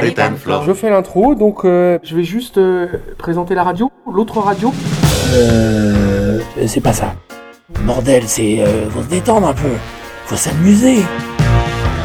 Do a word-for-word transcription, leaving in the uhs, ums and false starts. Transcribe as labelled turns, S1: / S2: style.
S1: Ethan, Flore.
S2: Je fais l'intro, donc euh, je vais juste euh, présenter la radio, l'autre radio.
S3: Euh... C'est pas ça. Bordel, c'est... Euh, faut se détendre un peu. Faut s'amuser.